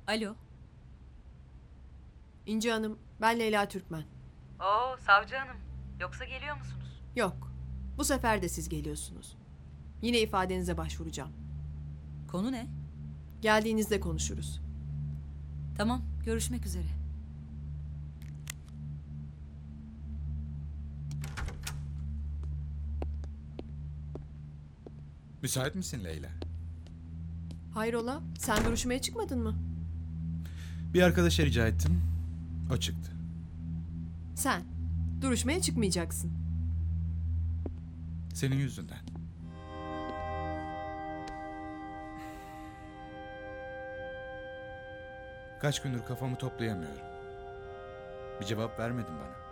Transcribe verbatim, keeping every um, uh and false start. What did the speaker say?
Alo. İnci Hanım, ben Leyla Türkmen. Oo, savcı hanım. Yoksa geliyor musunuz? Yok, bu sefer de siz geliyorsunuz. Yine ifadenize başvuracağım. Konu ne? Geldiğinizde konuşuruz. Tamam, görüşmek üzere. Müsait misin Leyla? Hayrola, sen duruşmaya çıkmadın mı? Bir arkadaşa rica ettim. O çıktı. Sen, duruşmaya çıkmayacaksın. Senin yüzünden. Kaç gündür kafamı toplayamıyorum. Bir cevap vermedin bana.